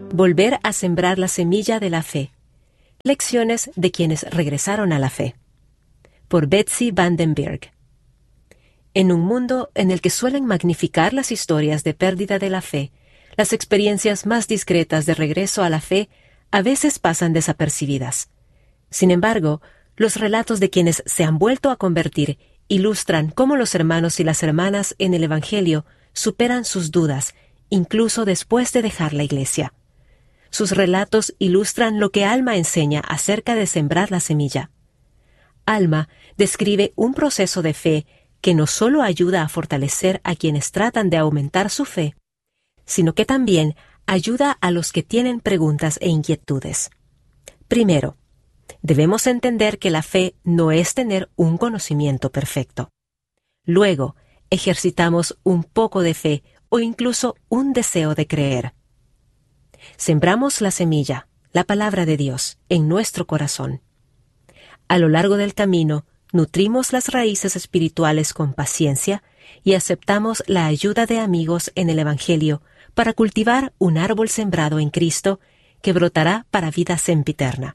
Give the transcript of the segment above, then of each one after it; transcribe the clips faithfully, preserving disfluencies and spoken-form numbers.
Volver a sembrar la semilla de la fe. Lecciones de quienes regresaron a la fe. Por Betsy Vandenberg. En un mundo en el que suelen magnificar las historias de pérdida de la fe, las experiencias más discretas de regreso a la fe a veces pasan desapercibidas. Sin embargo, los relatos de quienes se han vuelto a convertir ilustran cómo los hermanos y las hermanas en el Evangelio superan sus dudas, incluso después de dejar la iglesia. Sus relatos ilustran lo que Alma enseña acerca de sembrar la semilla. Alma describe un proceso de fe que no solo ayuda a fortalecer a quienes tratan de aumentar su fe, sino que también ayuda a los que tienen preguntas e inquietudes. Primero, debemos entender que la fe no es tener un conocimiento perfecto. Luego, ejercitamos un poco de fe o incluso un deseo de creer. Sembramos la semilla, la palabra de Dios, en nuestro corazón. A lo largo del camino, nutrimos las raíces espirituales con paciencia y aceptamos la ayuda de amigos en el Evangelio para cultivar un árbol sembrado en Cristo que brotará para vida sempiterna.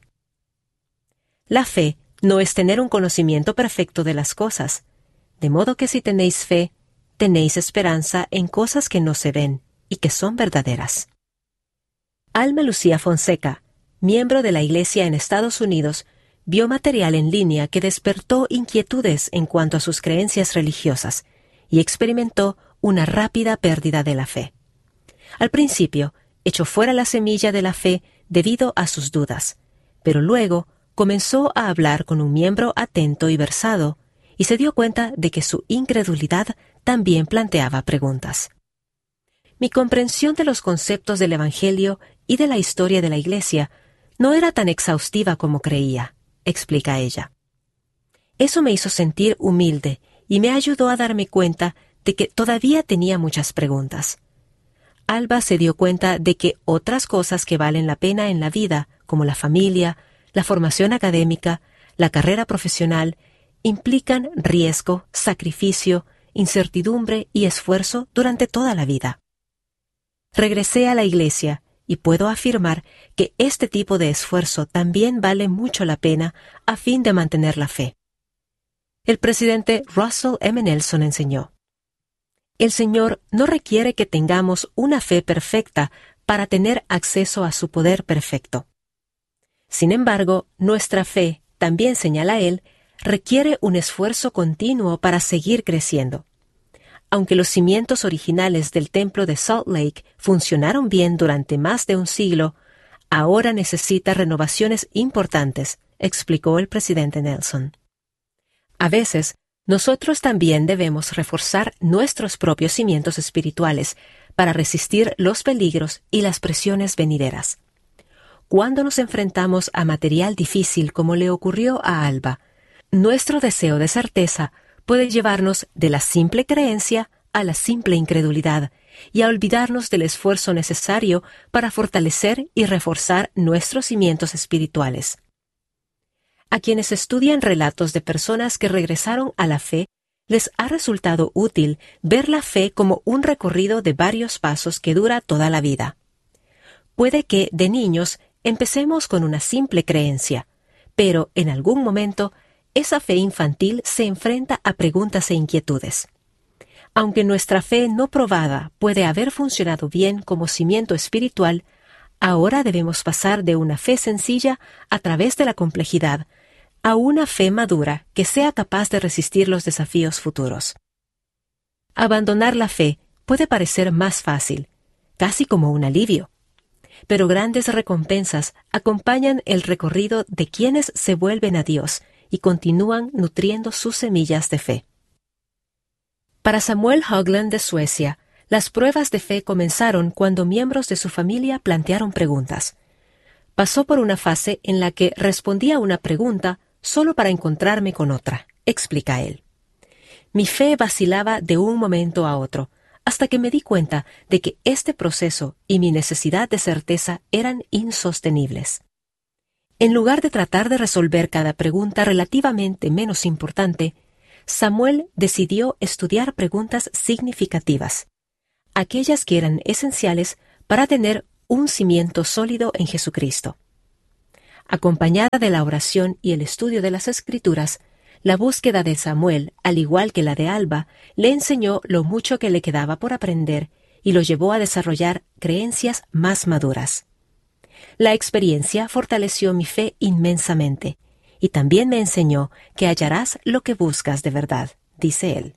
La fe no es tener un conocimiento perfecto de las cosas, de modo que si tenéis fe, tenéis esperanza en cosas que no se ven y que son verdaderas. Alma Lucía Fonseca, miembro de la Iglesia en Estados Unidos, vio material en línea que despertó inquietudes en cuanto a sus creencias religiosas y experimentó una rápida pérdida de la fe. Al principio, echó fuera la semilla de la fe debido a sus dudas, pero luego comenzó a hablar con un miembro atento y versado y se dio cuenta de que su incredulidad también planteaba preguntas. Mi comprensión de los conceptos del Evangelio y de la historia de la Iglesia no era tan exhaustiva como creía, explica ella. Eso me hizo sentir humilde y me ayudó a darme cuenta de que todavía tenía muchas preguntas. Alba se dio cuenta de que otras cosas que valen la pena en la vida, como la familia, la formación académica, la carrera profesional, implican riesgo, sacrificio, incertidumbre y esfuerzo durante toda la vida. Regresé a la iglesia y puedo afirmar que este tipo de esfuerzo también vale mucho la pena a fin de mantener la fe. El presidente Russell M. Nelson enseñó: el Señor no requiere que tengamos una fe perfecta para tener acceso a su poder perfecto. Sin embargo, nuestra fe, también señala él, requiere un esfuerzo continuo para seguir creciendo. Aunque los cimientos originales del templo de Salt Lake funcionaron bien durante más de un siglo, ahora necesita renovaciones importantes, explicó el presidente Nelson. A veces, nosotros también debemos reforzar nuestros propios cimientos espirituales para resistir los peligros y las presiones venideras. Cuando nos enfrentamos a material difícil como le ocurrió a Alba, nuestro deseo de certeza puede llevarnos de la simple creencia a la simple incredulidad y a olvidarnos del esfuerzo necesario para fortalecer y reforzar nuestros cimientos espirituales. A quienes estudian relatos de personas que regresaron a la fe, les ha resultado útil ver la fe como un recorrido de varios pasos que dura toda la vida. Puede que, de niños, empecemos con una simple creencia, pero en algún momento esa fe infantil se enfrenta a preguntas e inquietudes. Aunque nuestra fe no probada puede haber funcionado bien como cimiento espiritual, ahora debemos pasar de una fe sencilla a través de la complejidad a una fe madura que sea capaz de resistir los desafíos futuros. Abandonar la fe puede parecer más fácil, casi como un alivio, pero grandes recompensas acompañan el recorrido de quienes se vuelven a Dios y continúan nutriendo sus semillas de fe. Para Samuel Högland de Suecia, las pruebas de fe comenzaron cuando miembros de su familia plantearon preguntas. Pasó por una fase en la que respondía una pregunta solo para encontrarme con otra, explica él. Mi fe vacilaba de un momento a otro, hasta que me di cuenta de que este proceso y mi necesidad de certeza eran insostenibles. En lugar de tratar de resolver cada pregunta relativamente menos importante, Samuel decidió estudiar preguntas significativas, aquellas que eran esenciales para tener un cimiento sólido en Jesucristo. Acompañada de la oración y el estudio de las Escrituras, la búsqueda de Samuel, al igual que la de Alba, le enseñó lo mucho que le quedaba por aprender y lo llevó a desarrollar creencias más maduras. La experiencia fortaleció mi fe inmensamente, y también me enseñó que hallarás lo que buscas de verdad, dice él.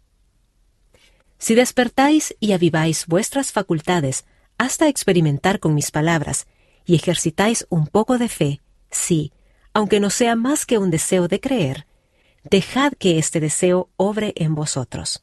Si despertáis y aviváis vuestras facultades hasta experimentar con mis palabras, y ejercitáis un poco de fe, sí, aunque no sea más que un deseo de creer, dejad que este deseo obre en vosotros.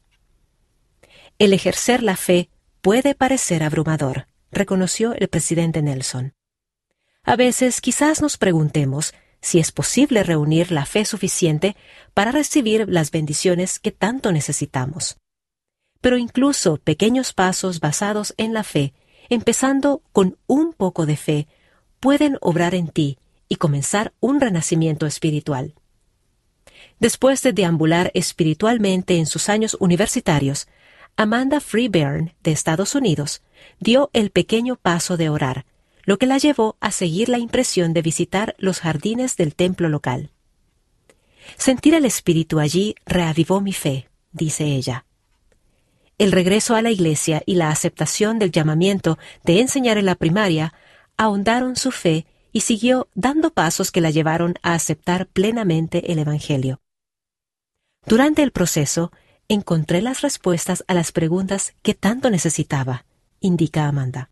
El ejercer la fe puede parecer abrumador, reconoció el presidente Nelson. A veces quizás nos preguntemos si es posible reunir la fe suficiente para recibir las bendiciones que tanto necesitamos. Pero incluso pequeños pasos basados en la fe, empezando con un poco de fe, pueden obrar en ti y comenzar un renacimiento espiritual. Después de deambular espiritualmente en sus años universitarios, Amanda Freeburn, de Estados Unidos, dio el pequeño paso de orar, lo que la llevó a seguir la impresión de visitar los jardines del templo local. Sentir el espíritu allí reavivó mi fe, dice ella. El regreso a la iglesia y la aceptación del llamamiento de enseñar en la primaria ahondaron su fe y siguió dando pasos que la llevaron a aceptar plenamente el Evangelio. Durante el proceso, encontré las respuestas a las preguntas que tanto necesitaba, indica Amanda.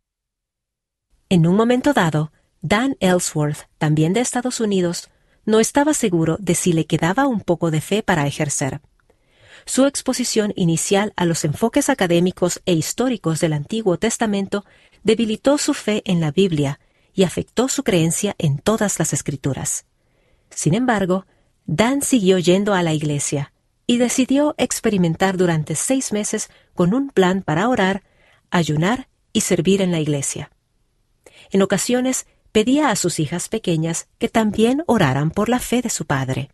En un momento dado, Dan Ellsworth, también de Estados Unidos, no estaba seguro de si le quedaba un poco de fe para ejercer. Su exposición inicial a los enfoques académicos e históricos del Antiguo Testamento debilitó su fe en la Biblia y afectó su creencia en todas las Escrituras. Sin embargo, Dan siguió yendo a la iglesia y decidió experimentar durante seis meses con un plan para orar, ayunar y servir en la iglesia. En ocasiones, pedía a sus hijas pequeñas que también oraran por la fe de su padre.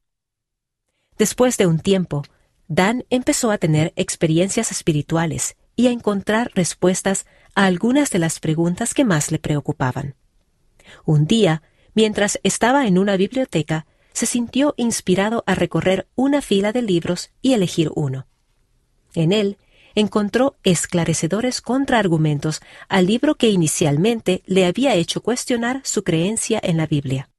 Después de un tiempo, Dan empezó a tener experiencias espirituales y a encontrar respuestas a algunas de las preguntas que más le preocupaban. Un día, mientras estaba en una biblioteca, se sintió inspirado a recorrer una fila de libros y elegir uno. En él, encontró esclarecedores contraargumentos al libro que inicialmente le había hecho cuestionar su creencia en la Biblia.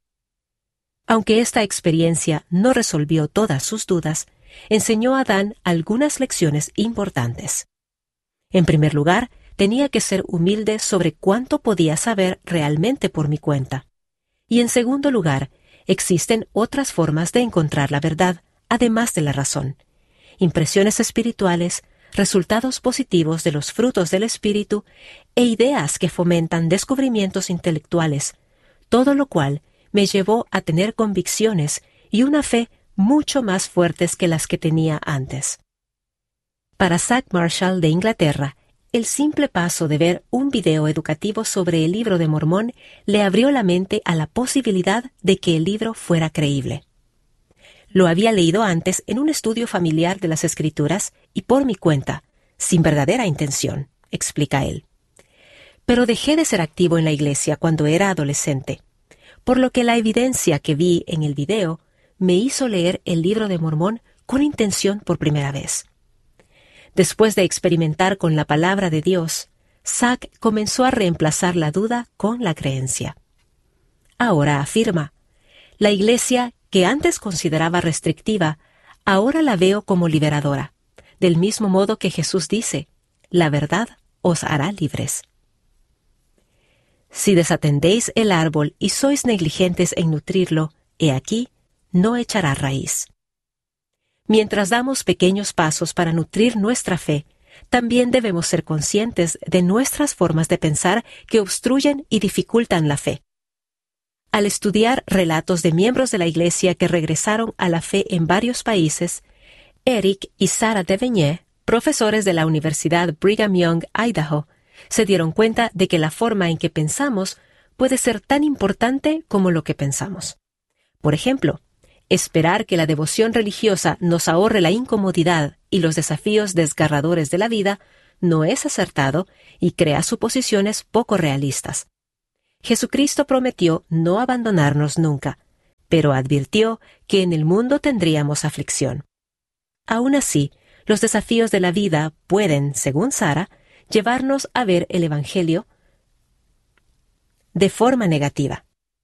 Aunque esta experiencia no resolvió todas sus dudas, enseñó a Dan algunas lecciones importantes. En primer lugar, tenía que ser humilde sobre cuánto podía saber realmente por mi cuenta. Y en segundo lugar, existen otras formas de encontrar la verdad, además de la razón. Impresiones espirituales, resultados positivos de los frutos del espíritu e ideas que fomentan descubrimientos intelectuales, todo lo cual me llevó a tener convicciones y una fe mucho más fuertes que las que tenía antes. Para Zach Marshall de Inglaterra, el simple paso de ver un video educativo sobre el Libro de Mormón le abrió la mente a la posibilidad de que el libro fuera creíble. Lo había leído antes en un estudio familiar de las Escrituras y por mi cuenta, sin verdadera intención, explica él. Pero dejé de ser activo en la iglesia cuando era adolescente, por lo que la evidencia que vi en el video me hizo leer el Libro de Mormón con intención por primera vez. Después de experimentar con la palabra de Dios, Zach comenzó a reemplazar la duda con la creencia. Ahora afirma, la iglesia que antes consideraba restrictiva, ahora la veo como liberadora, del mismo modo que Jesús dice, la verdad os hará libres. Si desatendéis el árbol y sois negligentes en nutrirlo, he aquí, no echará raíz. Mientras damos pequeños pasos para nutrir nuestra fe, también debemos ser conscientes de nuestras formas de pensar que obstruyen y dificultan la fe. Al estudiar relatos de miembros de la Iglesia que regresaron a la fe en varios países, Eric y Sarah Deveñé, profesores de la Universidad Brigham Young, Idaho, se dieron cuenta de que la forma en que pensamos puede ser tan importante como lo que pensamos. Por ejemplo, esperar que la devoción religiosa nos ahorre la incomodidad y los desafíos desgarradores de la vida no es acertado y crea suposiciones poco realistas. Jesucristo prometió no abandonarnos nunca, pero advirtió que en el mundo tendríamos aflicción. Aún así, los desafíos de la vida pueden, según Sara, llevarnos a ver el Evangelio de forma negativa.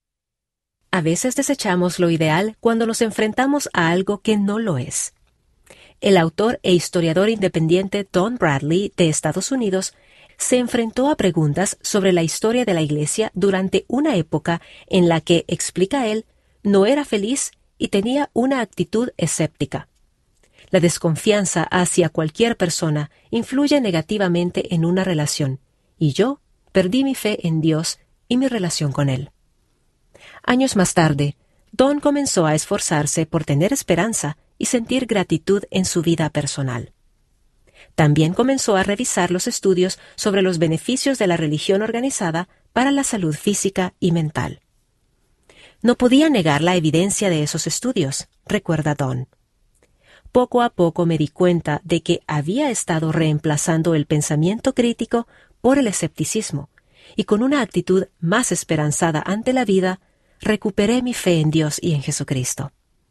A veces desechamos lo ideal cuando nos enfrentamos a algo que no lo es. El autor e historiador independiente Don Bradley, de Estados Unidos, se enfrentó a preguntas sobre la historia de la Iglesia durante una época en la que, explica él, no era feliz y tenía una actitud escéptica. La desconfianza hacia cualquier persona influye negativamente en una relación, y yo perdí mi fe en Dios y mi relación con Él. Años más tarde, Don comenzó a esforzarse por tener esperanza y sentir gratitud en su vida personal. También comenzó a revisar los estudios sobre los beneficios de la religión organizada para la salud física y mental. No podía negar la evidencia de esos estudios, recuerda Don. Poco a poco me di cuenta de que había estado reemplazando el pensamiento crítico por el escepticismo, y con una actitud más esperanzada ante la vida, recuperé mi fe en Dios y en Jesucristo.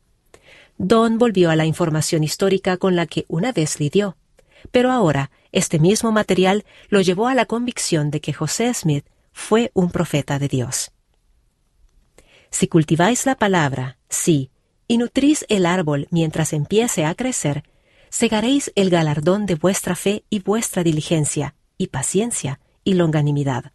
Don volvió a la información histórica con la que una vez lidió, pero ahora este mismo material lo llevó a la convicción de que José Smith fue un profeta de Dios. Si cultiváis la palabra, sí, y nutrís el árbol mientras empiece a crecer, segaréis el galardón de vuestra fe y vuestra diligencia, y paciencia, y longanimidad.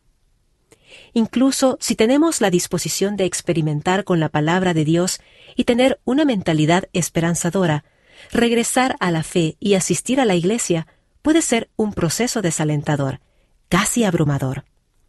Incluso si tenemos la disposición de experimentar con la palabra de Dios y tener una mentalidad esperanzadora, regresar a la fe y asistir a la iglesia puede ser un proceso desalentador, casi abrumador.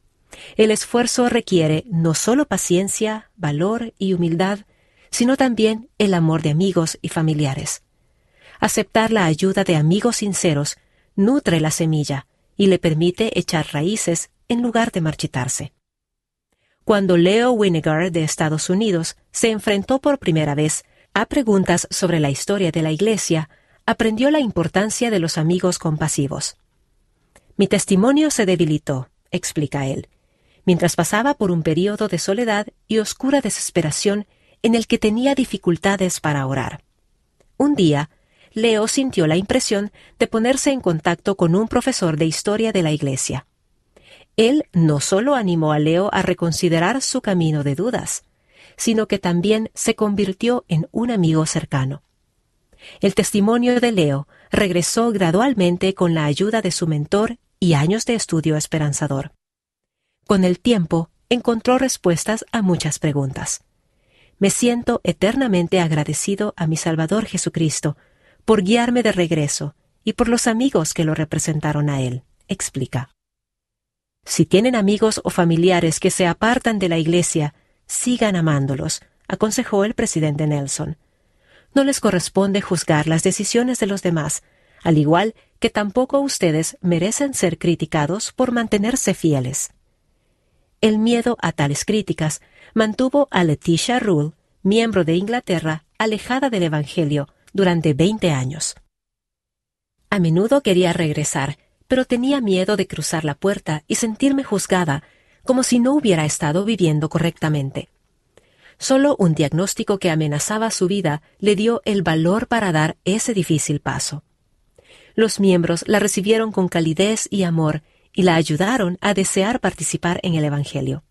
El esfuerzo requiere no solo paciencia, valor y humildad, sino también el amor de amigos y familiares. Aceptar la ayuda de amigos sinceros nutre la semilla y le permite echar raíces en lugar de marchitarse. Cuando Leo Winegar de Estados Unidos se enfrentó por primera vez a preguntas sobre la historia de la Iglesia, aprendió la importancia de los amigos compasivos. Mi testimonio se debilitó, explica él, mientras pasaba por un período de soledad y oscura desesperación en el que tenía dificultades para orar. Un día, Leo sintió la impresión de ponerse en contacto con un profesor de historia de la Iglesia. Él no solo animó a Leo a reconsiderar su camino de dudas, sino que también se convirtió en un amigo cercano. El testimonio de Leo regresó gradualmente con la ayuda de su mentor y años de estudio esperanzador. Con el tiempo, encontró respuestas a muchas preguntas. Me siento eternamente agradecido a mi Salvador Jesucristo por guiarme de regreso y por los amigos que lo representaron a él, explica. Si tienen amigos o familiares que se apartan de la iglesia, sigan amándolos, aconsejó el presidente Nelson. No les corresponde juzgar las decisiones de los demás, al igual que tampoco ustedes merecen ser criticados por mantenerse fieles. El miedo a tales críticas mantuvo a Letitia Rule, miembro de Inglaterra, alejada del Evangelio durante veinte años. A menudo quería regresar, pero tenía miedo de cruzar la puerta y sentirme juzgada, como si no hubiera estado viviendo correctamente. Solo un diagnóstico que amenazaba su vida le dio el valor para dar ese difícil paso. Los miembros la recibieron con calidez y amor y la ayudaron a desear participar en el Evangelio.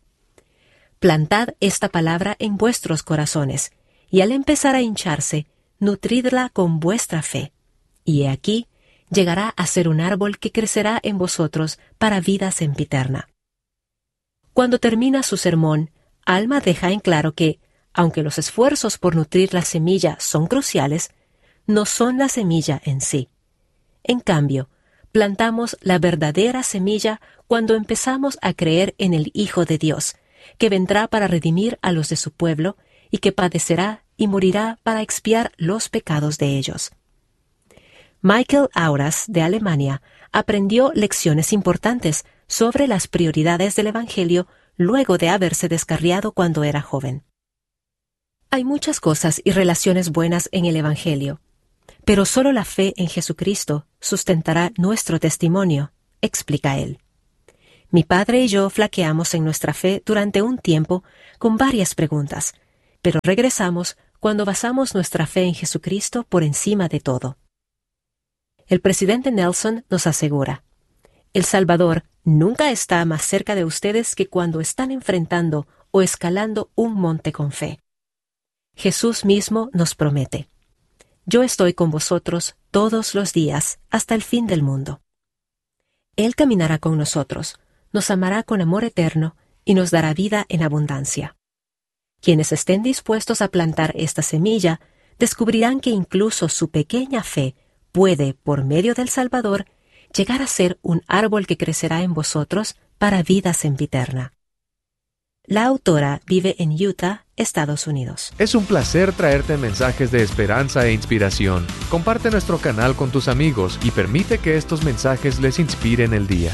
Plantad esta palabra en vuestros corazones, y al empezar a hincharse, nutridla con vuestra fe. Y he aquí, llegará a ser un árbol que crecerá en vosotros para vida sempiterna. Cuando termina su sermón, Alma deja en claro que, aunque los esfuerzos por nutrir la semilla son cruciales, no son la semilla en sí. En cambio, plantamos la verdadera semilla cuando empezamos a creer en el Hijo de Dios, que vendrá para redimir a los de su pueblo y que padecerá y morirá para expiar los pecados de ellos. Michael Auras, de Alemania, aprendió lecciones importantes sobre las prioridades del Evangelio luego de haberse descarriado cuando era joven. Hay muchas cosas y relaciones buenas en el Evangelio, Pero solo la fe en Jesucristo sustentará nuestro testimonio, explica él. Mi padre y yo flaqueamos en nuestra fe durante un tiempo con varias preguntas, pero regresamos cuando basamos nuestra fe en Jesucristo por encima de todo. El presidente Nelson nos asegura: El Salvador nunca está más cerca de ustedes que cuando están enfrentando o escalando un monte con fe. Jesús mismo nos promete: Yo estoy con vosotros todos los días hasta el fin del mundo. Él caminará con nosotros, nos amará con amor eterno y nos dará vida en abundancia. Quienes estén dispuestos a plantar esta semilla descubrirán que incluso su pequeña fe puede, por medio del Salvador, llegar a ser un árbol que crecerá en vosotros para vida sempiterna. La autora vive en Utah, Estados Unidos. Es un placer traerte mensajes de esperanza e inspiración. Comparte nuestro canal con tus amigos y permite que estos mensajes les inspiren el día.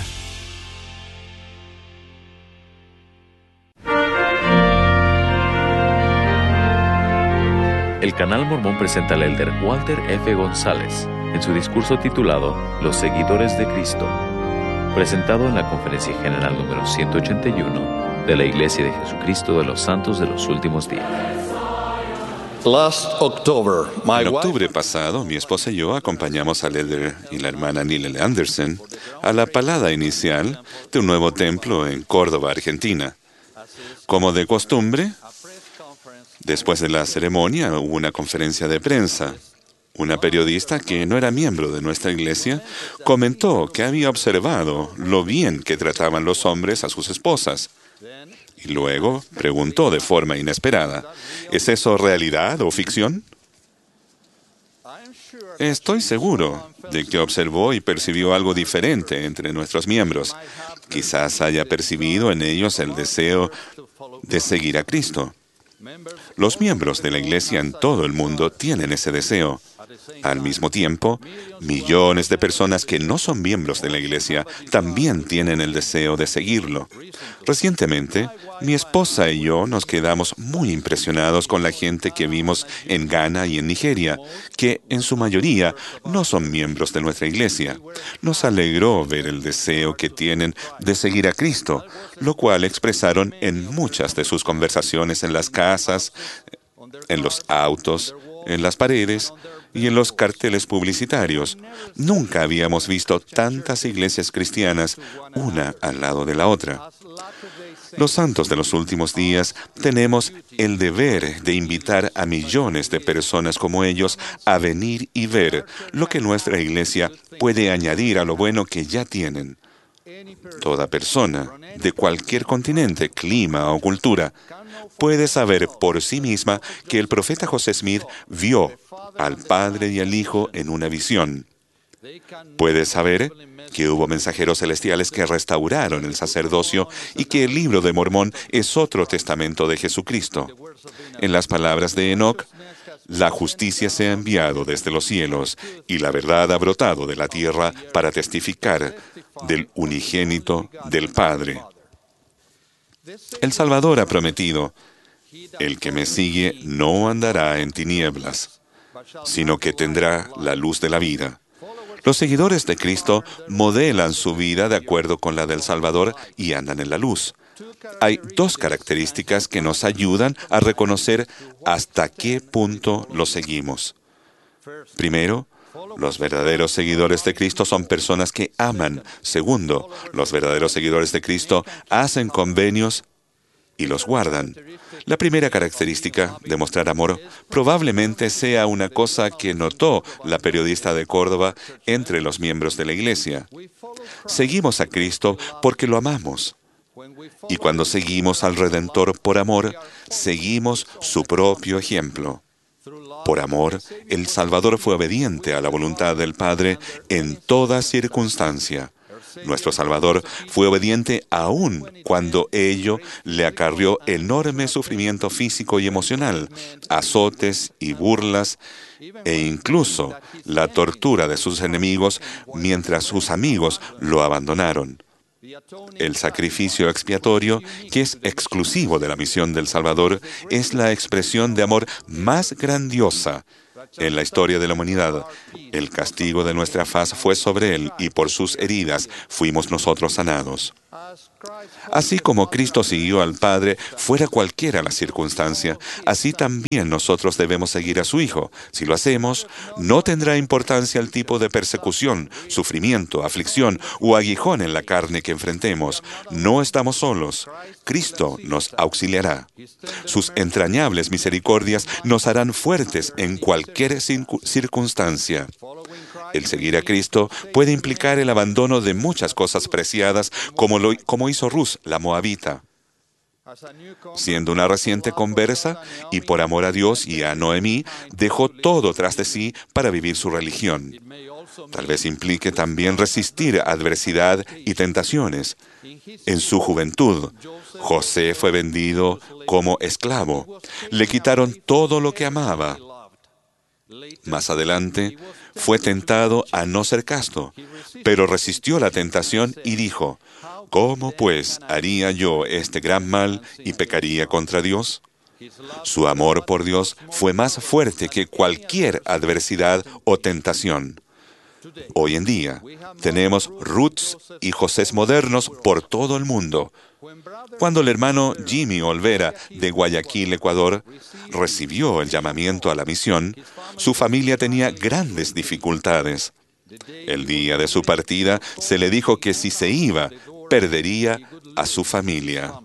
El Canal Mormón presenta al elder Walter F. González en su discurso titulado Los Seguidores de Cristo, presentado en la Conferencia General número ciento ochenta y uno de la Iglesia de Jesucristo de los Santos de los Últimos Días. Last October, my En octubre wife- pasado, mi esposa y yo acompañamos al elder y la hermana Nilel Anderson a la palada inicial de un nuevo templo en Córdoba, Argentina. Como de costumbre, después de la ceremonia hubo una conferencia de prensa. Una periodista que no era miembro de nuestra iglesia comentó que había observado lo bien que trataban los hombres a sus esposas. Y luego preguntó de forma inesperada: ¿es eso realidad o ficción? Estoy seguro de que observó y percibió algo diferente entre nuestros miembros. Quizás haya percibido en ellos el deseo de seguir a Cristo. Los miembros de la iglesia en todo el mundo tienen ese deseo. Al mismo tiempo, millones de personas que no son miembros de la iglesia también tienen el deseo de seguirlo. Recientemente, mi esposa y yo nos quedamos muy impresionados con la gente que vimos en Ghana y en Nigeria, que en su mayoría no son miembros de nuestra iglesia. Nos alegró ver el deseo que tienen de seguir a Cristo, lo cual expresaron en muchas de sus conversaciones en las casas, en los autos, en las paredes y en los carteles publicitarios. Nunca habíamos visto tantas iglesias cristianas, una al lado de la otra. Los santos de los últimos días tenemos el deber de invitar a millones de personas como ellos a venir y ver lo que nuestra iglesia puede añadir a lo bueno que ya tienen. Toda persona, de cualquier continente, clima o cultura, puede saber por sí misma que el profeta José Smith vio al Padre y al Hijo en una visión. Puede saber que hubo mensajeros celestiales que restauraron el sacerdocio y que el libro de Mormón es otro testamento de Jesucristo. En las palabras de Enoc, la justicia se ha enviado desde los cielos y la verdad ha brotado de la tierra para testificar del unigénito del Padre. El Salvador ha prometido: el que me sigue no andará en tinieblas, sino que tendrá la luz de la vida. Los seguidores de Cristo modelan su vida de acuerdo con la del Salvador y andan en la luz. Hay dos características que nos ayudan a reconocer hasta qué punto lo seguimos. Primero, los verdaderos seguidores de Cristo son personas que aman. Segundo, los verdaderos seguidores de Cristo hacen convenios y los guardan. La primera característica de mostrar amor probablemente sea una cosa que notó la periodista de Córdoba entre los miembros de la iglesia. Seguimos a Cristo porque lo amamos. Y cuando seguimos al Redentor por amor, seguimos su propio ejemplo. Por amor, el Salvador fue obediente a la voluntad del Padre en toda circunstancia. Nuestro Salvador fue obediente aún cuando ello le acarrió enorme sufrimiento físico y emocional, azotes y burlas, e incluso la tortura de sus enemigos mientras sus amigos lo abandonaron. El sacrificio expiatorio, que es exclusivo de la misión del Salvador, es la expresión de amor más grandiosa en la historia de la humanidad. El castigo de nuestra paz fue sobre Él, y por sus heridas fuimos nosotros sanados. Así como Cristo siguió al Padre, fuera cualquiera la circunstancia, así también nosotros debemos seguir a su Hijo. Si lo hacemos, no tendrá importancia el tipo de persecución, sufrimiento, aflicción o aguijón en la carne que enfrentemos. No estamos solos. Cristo nos auxiliará. Sus entrañables misericordias nos harán fuertes en cualquier circunstancia. El seguir a Cristo puede implicar el abandono de muchas cosas preciadas, como, lo, como hizo Ruth, la moabita. Siendo una reciente conversa, y por amor a Dios y a Noemí, dejó todo tras de sí para vivir su religión. Tal vez implique también resistir adversidad y tentaciones. En su juventud, José fue vendido como esclavo. Le quitaron todo lo que amaba. Más adelante, fue tentado a no ser casto, pero resistió la tentación y dijo: ¿cómo pues haría yo este gran mal y pecaría contra Dios? Su amor por Dios fue más fuerte que cualquier adversidad o tentación. Hoy en día, tenemos Ruths y Josés modernos por todo el mundo. Cuando el hermano Jimmy Olvera, de Guayaquil, Ecuador, recibió el llamamiento a la misión, su familia tenía grandes dificultades. El día de su partida, se le dijo que si se iba, perdería a su familia.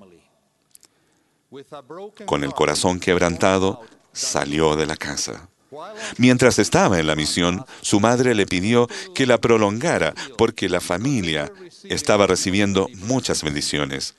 Con el corazón quebrantado, salió de la casa. Mientras estaba en la misión, su madre le pidió que la prolongara porque la familia estaba recibiendo muchas bendiciones.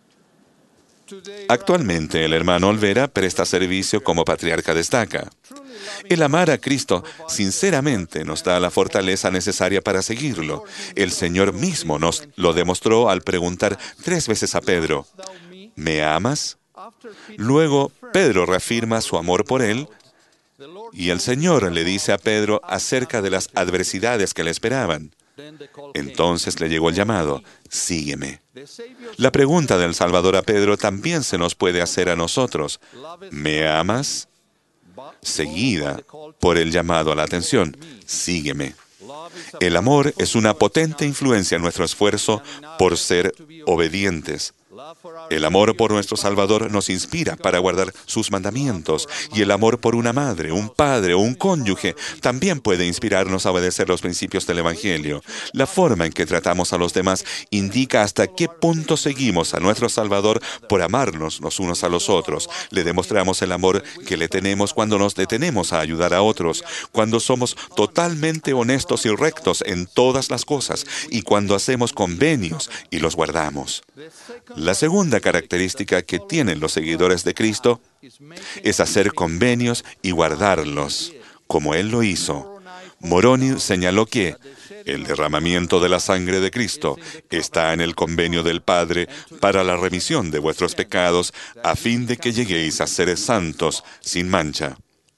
Actualmente, el hermano Olvera presta servicio como patriarca destaca. El amar a Cristo sinceramente nos da la fortaleza necesaria para seguirlo. El Señor mismo nos lo demostró al preguntar tres veces a Pedro: ¿me amas? Luego, Pedro reafirma su amor por él, y el Señor le dice a Pedro acerca de las adversidades que le esperaban. Entonces le llegó el llamado: sígueme. La pregunta del Salvador a Pedro también se nos puede hacer a nosotros: ¿me amas? Seguida por el llamado a la atención: sígueme. El amor es una potente influencia en nuestro esfuerzo por ser obedientes. El amor por nuestro Salvador nos inspira para guardar sus mandamientos, y el amor por una madre, un padre o un cónyuge también puede inspirarnos a obedecer los principios del Evangelio. La forma en que tratamos a los demás indica hasta qué punto seguimos a nuestro Salvador por amarnos los unos a los otros. Le demostramos el amor que le tenemos cuando nos detenemos a ayudar a otros, cuando somos totalmente honestos y rectos en todas las cosas, y cuando hacemos convenios y los guardamos. La segunda característica que tienen los seguidores de Cristo es hacer convenios y guardarlos, como Él lo hizo. Moroni señaló que el derramamiento de la sangre de Cristo está en el convenio del Padre para la remisión de vuestros pecados, a fin de que lleguéis a ser santos sin mancha.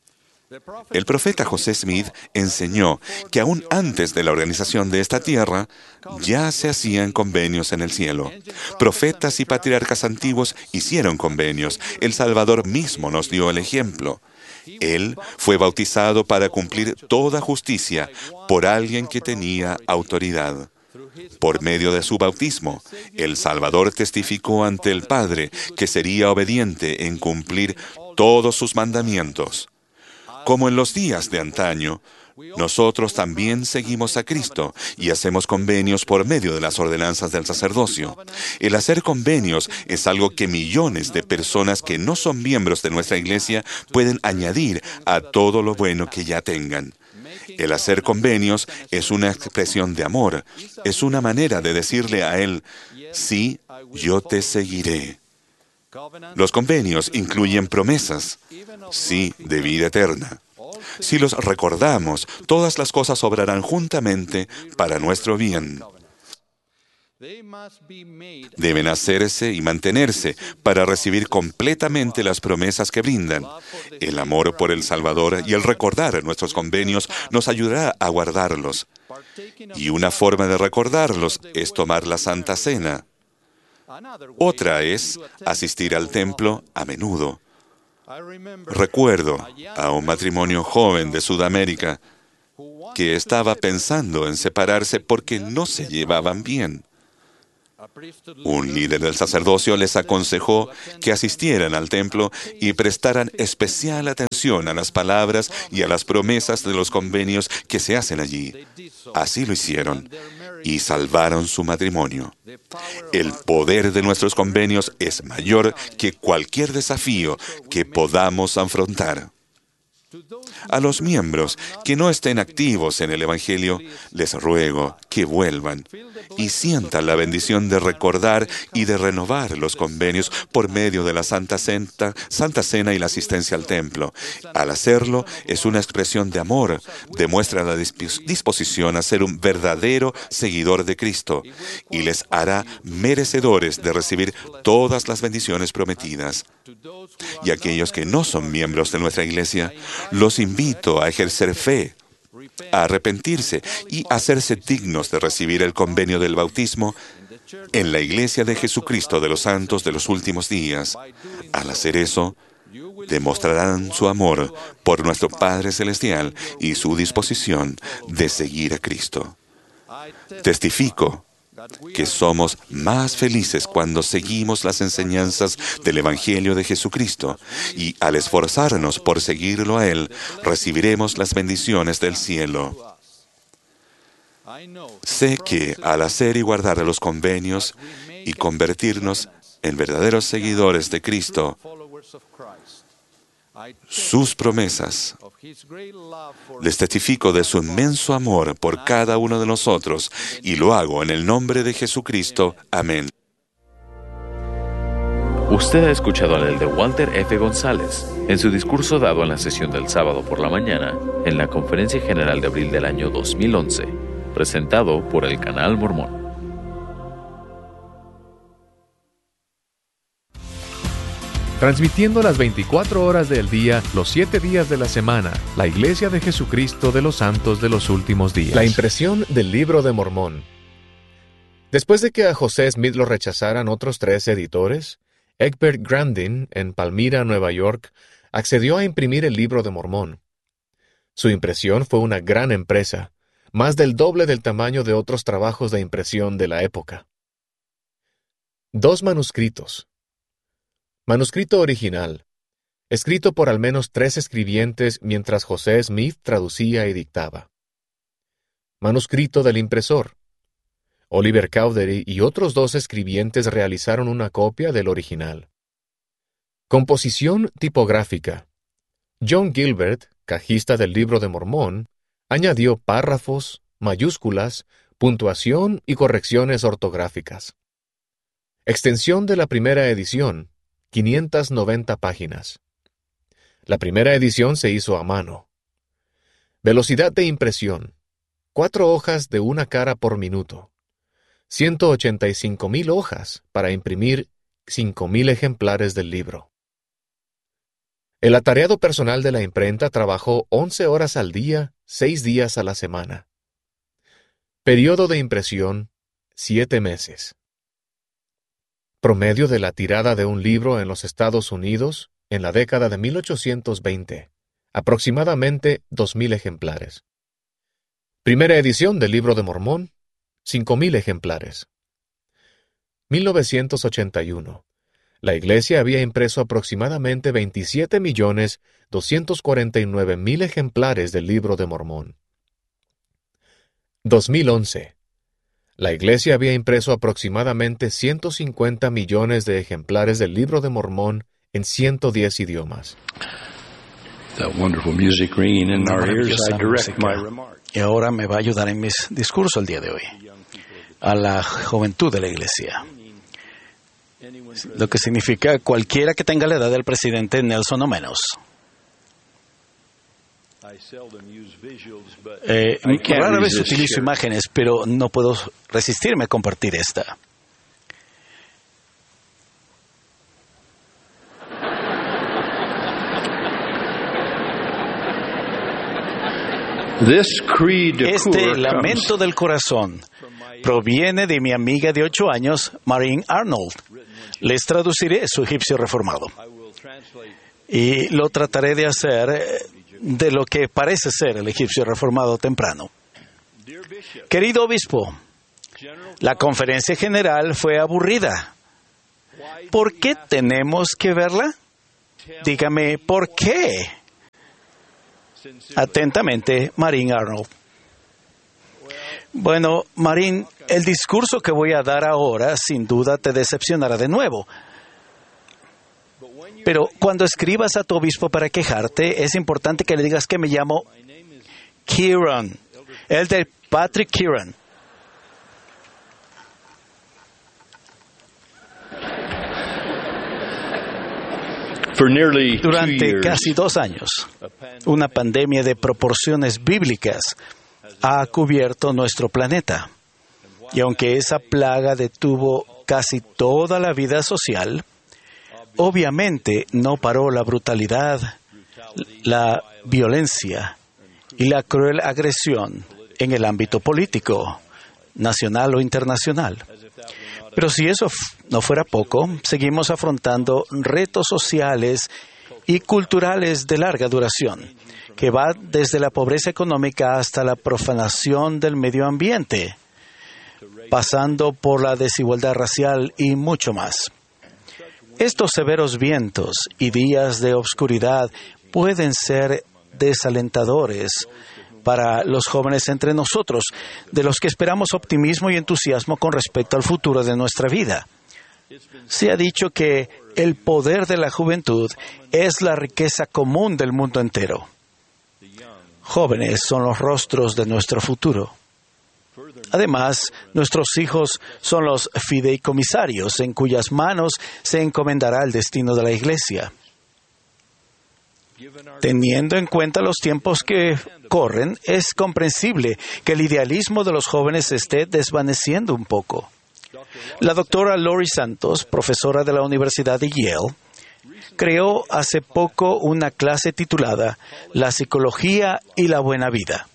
El profeta José Smith enseñó que aún antes de la organización de esta tierra, ya se hacían convenios en el cielo. Profetas y patriarcas antiguos hicieron convenios. El Salvador mismo nos dio el ejemplo. Él fue bautizado para cumplir toda justicia por alguien que tenía autoridad. Por medio de su bautismo, el Salvador testificó ante el Padre que sería obediente en cumplir todos sus mandamientos. Como en los días de antaño, nosotros también seguimos a Cristo y hacemos convenios por medio de las ordenanzas del sacerdocio. El hacer convenios es algo que millones de personas que no son miembros de nuestra iglesia pueden añadir a todo lo bueno que ya tengan. El hacer convenios es una expresión de amor, es una manera de decirle a Él: sí, yo te seguiré. Los convenios incluyen promesas, sí, de vida eterna. Si los recordamos, todas las cosas obrarán juntamente para nuestro bien. Deben hacerse y mantenerse para recibir completamente las promesas que brindan. El amor por el Salvador y el recordar nuestros convenios nos ayudará a guardarlos. Y una forma de recordarlos es tomar la Santa Cena. Otra es asistir al templo a menudo. Recuerdo a un matrimonio joven de Sudamérica que estaba pensando en separarse porque no se llevaban bien. Un líder del sacerdocio les aconsejó que asistieran al templo y prestaran especial atención a las palabras y a las promesas de los convenios que se hacen allí. Así lo hicieron y salvaron su matrimonio. El poder de nuestros convenios es mayor que cualquier desafío que podamos afrontar. A los miembros que no estén activos en el Evangelio, les ruego que vuelvan y sientan la bendición de recordar y de renovar los convenios por medio de la Santa Cena, Santa Cena y la asistencia al templo. Al hacerlo, es una expresión de amor, demuestra la disposición a ser un verdadero seguidor de Cristo y les hará merecedores de recibir todas las bendiciones prometidas. Y aquellos que no son miembros de nuestra iglesia, los invito a ejercer fe, a arrepentirse y a hacerse dignos de recibir el convenio del bautismo en la Iglesia de Jesucristo de los Santos de los Últimos Días. Al hacer eso, demostrarán su amor por nuestro Padre Celestial y su disposición de seguir a Cristo. Testifico que somos más felices cuando seguimos las enseñanzas del Evangelio de Jesucristo y al esforzarnos por seguirlo a Él, recibiremos las bendiciones del cielo. Sé que al hacer y guardar los convenios y convertirnos en verdaderos seguidores de Cristo, sus promesas, les testifico de su inmenso amor por cada uno de nosotros y lo hago en el nombre de Jesucristo. Amén. Usted ha escuchado al elder Walter F. González en su discurso dado en la sesión del sábado por la mañana en la Conferencia General de abril del año dos mil once, presentado por el Canal Mormón. Transmitiendo las veinticuatro horas del día, los siete días de la semana, la Iglesia de Jesucristo de los Santos de los Últimos Días. La impresión del Libro de Mormón. Después de que a José Smith lo rechazaran otros tres editores, Egbert Grandin, en Palmyra, Nueva York, accedió a imprimir el Libro de Mormón. Su impresión fue una gran empresa, más del doble del tamaño de otros trabajos de impresión de la época. Dos manuscritos. Manuscrito original, escrito por al menos tres escribientes mientras José Smith traducía y dictaba. Manuscrito del impresor. Oliver Cowdery y otros dos escribientes realizaron una copia del original. Composición tipográfica. John Gilbert, cajista del Libro de Mormón, añadió párrafos, mayúsculas, puntuación y correcciones ortográficas. Extensión de la primera edición, quinientas noventa páginas. La primera edición se hizo a mano. Velocidad de impresión, cuatro hojas de una cara por minuto. ciento ochenta y cinco mil hojas para imprimir cinco mil ejemplares del libro. El atareado personal de la imprenta trabajó once horas al día, seis días a la semana. Periodo de impresión, siete meses. Promedio de la tirada de un libro en los Estados Unidos en la década de mil ochocientos veinte, aproximadamente dos mil ejemplares. Primera edición del Libro de Mormón, cinco mil ejemplares. mil novecientos ochenta y uno. La Iglesia había impreso aproximadamente veintisiete millones doscientos cuarenta y nueve mil ejemplares del Libro de Mormón. dos mil once. La Iglesia había impreso aproximadamente ciento cincuenta millones de ejemplares del Libro de Mormón en ciento diez idiomas. Y ahora me va a ayudar en mis discursos el día de hoy a la juventud de la Iglesia. Lo que significa cualquiera que tenga la edad del presidente Nelson o menos. Eh, rara vez utilizo imágenes, pero no puedo resistirme a compartir esta. Este lamento del corazón proviene de mi amiga de ocho años, Maureen Arnold. Les traduciré su egipcio reformado. y lo trataré de hacer de lo que parece ser el egipcio reformado temprano. Querido obispo, la conferencia general fue aburrida. ¿Por qué tenemos que verla? Dígame, ¿por qué? Atentamente, Marín Arnold. Bueno, Marín, el discurso que voy a dar ahora sin duda te decepcionará de nuevo. Pero cuando escribas a tu obispo para quejarte, es importante que le digas que me llamo Kieran, el de Patrick Kieran. Durante casi dos años, una pandemia de proporciones bíblicas ha cubierto nuestro planeta. Y aunque esa plaga detuvo casi toda la vida social, obviamente no paró la brutalidad, la violencia y la cruel agresión en el ámbito político, nacional o internacional. Pero si eso no fuera poco, seguimos afrontando retos sociales y culturales de larga duración, que va desde la pobreza económica hasta la profanación del medio ambiente, pasando por la desigualdad racial y mucho más. Estos severos vientos y días de oscuridad pueden ser desalentadores para los jóvenes entre nosotros, de los que esperamos optimismo y entusiasmo con respecto al futuro de nuestra vida. Se ha dicho que el poder de la juventud es la riqueza común del mundo entero. Jóvenes son los rostros de nuestro futuro. Además, nuestros hijos son los fideicomisarios en cuyas manos se encomendará el destino de la Iglesia. Teniendo en cuenta los tiempos que corren, es comprensible que el idealismo de los jóvenes se esté desvaneciendo un poco. La doctora Lori Santos, profesora de la Universidad de Yale, creó hace poco una clase titulada La psicología y la buena vida.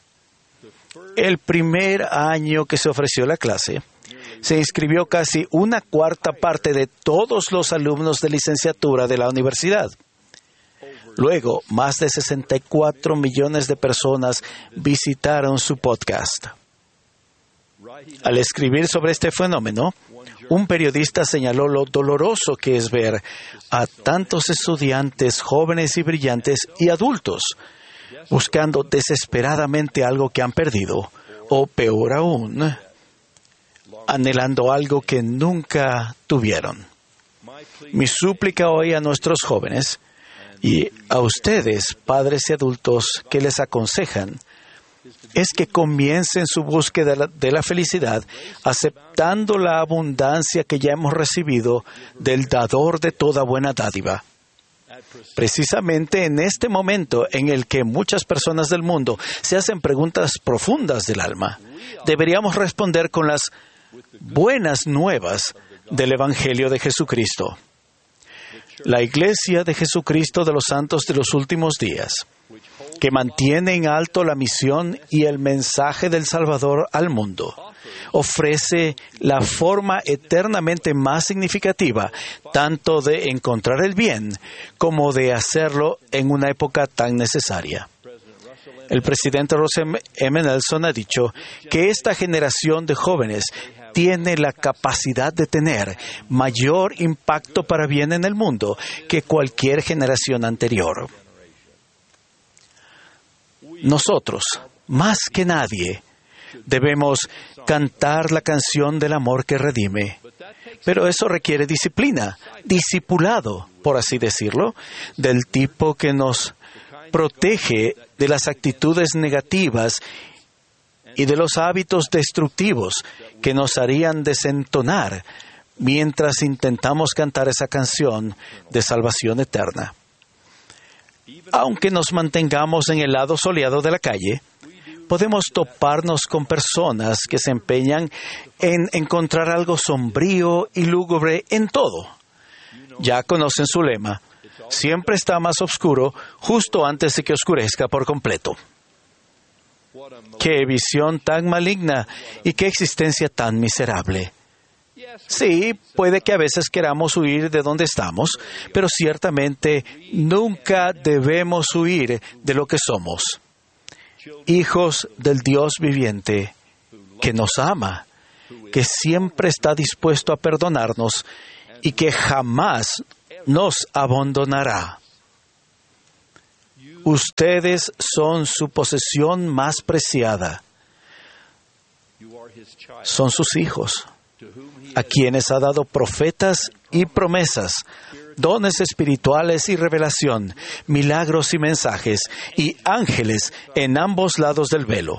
El primer año que se ofreció la clase, se inscribió casi una cuarta parte de todos los alumnos de licenciatura de la universidad. Luego, más de sesenta y cuatro millones de personas visitaron su podcast. Al escribir sobre este fenómeno, un periodista señaló lo doloroso que es ver a tantos estudiantes jóvenes y brillantes y adultos buscando desesperadamente algo que han perdido, o peor aún, anhelando algo que nunca tuvieron. Mi súplica hoy a nuestros jóvenes y a ustedes, padres y adultos que les aconsejan, es que comiencen su búsqueda de la, de la felicidad aceptando la abundancia que ya hemos recibido del dador de toda buena dádiva. Precisamente en este momento en el que muchas personas del mundo se hacen preguntas profundas del alma, deberíamos responder con las buenas nuevas del Evangelio de Jesucristo. La Iglesia de Jesucristo de los Santos de los Últimos Días, que mantiene en alto la misión y el mensaje del Salvador al mundo, ofrece la forma eternamente más significativa tanto de encontrar el bien como de hacerlo en una época tan necesaria. El presidente Russell M. Nelson ha dicho que esta generación de jóvenes tiene la capacidad de tener mayor impacto para bien en el mundo que cualquier generación anterior. Nosotros, más que nadie, debemos cantar la canción del amor que redime. Pero eso requiere disciplina, discipulado, por así decirlo, del tipo que nos protege de las actitudes negativas y de los hábitos destructivos que nos harían desentonar mientras intentamos cantar esa canción de salvación eterna. Aunque nos mantengamos en el lado soleado de la calle, podemos toparnos con personas que se empeñan en encontrar algo sombrío y lúgubre en todo. Ya conocen su lema: siempre está más oscuro justo antes de que oscurezca por completo. ¡Qué visión tan maligna y qué existencia tan miserable! Sí, puede que a veces queramos huir de donde estamos, pero ciertamente nunca debemos huir de lo que somos. Hijos del Dios viviente, que nos ama, que siempre está dispuesto a perdonarnos y que jamás nos abandonará. Ustedes son su posesión más preciada. Son sus hijos, a quienes ha dado profetas y promesas, dones espirituales y revelación, milagros y mensajes, y ángeles en ambos lados del velo.